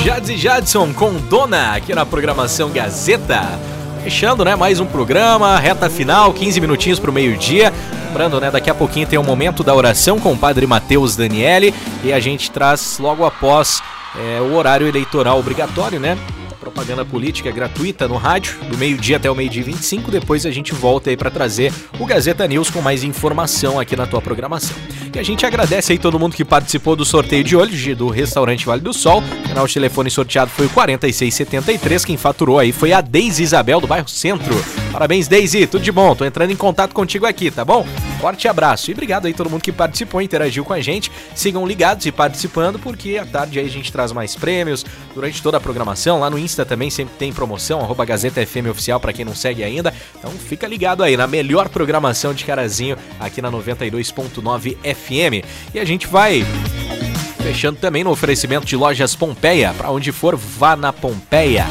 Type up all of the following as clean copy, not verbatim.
Jades e Jadson com Dona aqui na programação Gazeta. Fechando, né, mais um programa, reta final, 15 minutinhos pro meio-dia. Lembrando, né, daqui a pouquinho tem o momento da oração com o Padre Matheus Daniele e a gente traz logo após o horário eleitoral obrigatório, né? Propaganda política gratuita no rádio, do meio-dia até o meio-dia 25. Depois a gente volta aí para trazer o Gazeta News com mais informação aqui na tua programação. E a gente agradece aí todo mundo que participou do sorteio de hoje do Restaurante Vale do Sol. O canal de telefone sorteado foi o 4673. Quem faturou aí foi a Deise Isabel, do bairro Centro. Parabéns, Deise, tudo de bom. Tô entrando em contato contigo aqui, tá bom? Forte abraço e obrigado aí todo mundo que participou, interagiu com a gente. Sigam ligados e participando, porque à tarde aí a gente traz mais prêmios durante toda a programação. Lá no Insta também sempre tem promoção, @Gazeta FM Oficial, pra quem não segue ainda. Então fica ligado aí na melhor programação de Carazinho aqui na 92.9 FM. E a gente vai fechando também no oferecimento de Lojas Pompeia. Pra onde for, vá na Pompeia.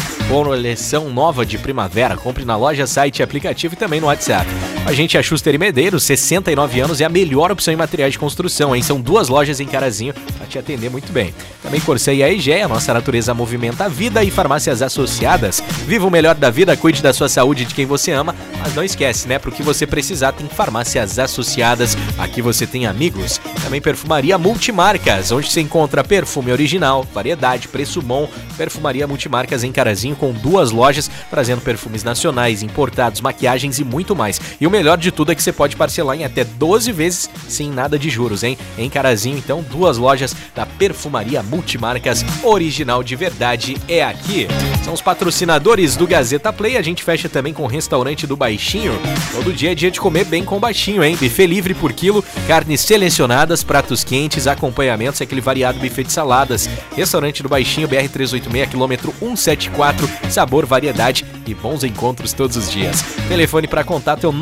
Coleção nova de primavera, compre na loja, site, aplicativo e também no WhatsApp. A gente é a Schuster e Medeiros, 69 anos, é a melhor opção em materiais de construção, hein? São 2 lojas em Carazinho para te atender muito bem. Também Corsã e a Egea, nossa natureza movimenta a vida, e farmácias associadas. Viva o melhor da vida, cuide da sua saúde e de quem você ama, mas não esquece, né? Pro que você precisar, tem farmácias associadas, aqui você tem amigos. Também Perfumaria Multimarcas, onde se encontra perfume original, variedade, preço bom. Perfumaria Multimarcas em Carazinho, com 2 lojas, trazendo perfumes nacionais, importados, maquiagens e muito mais. E o melhor de tudo é que você pode parcelar em até 12 vezes sem nada de juros, hein? Em Carazinho, então, 2 lojas da Perfumaria Multimarcas, original de verdade é aqui. São os patrocinadores do Gazeta Play. A gente fecha também com o Restaurante do Baixinho. Todo dia é dia de comer bem com baixinho, hein? Buffet livre por quilo, carnes selecionadas, pratos quentes, acompanhamentos e aquele variado buffet de saladas. Restaurante do Baixinho, BR-386, quilômetro 174. Sabor, variedade e bons encontros todos os dias. Telefone para contato é o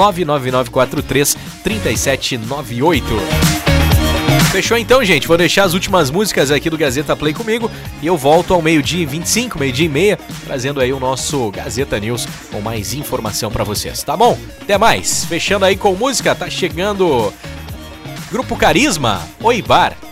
99943-3798. Fechou então, gente? Vou deixar as últimas músicas aqui do Gazeta Play comigo e eu volto ao meio-dia 25, meio-dia e meia, trazendo aí o nosso Gazeta News com mais informação para vocês, tá bom? Até mais. Fechando aí com música, tá chegando Grupo Carisma, Oi Bar.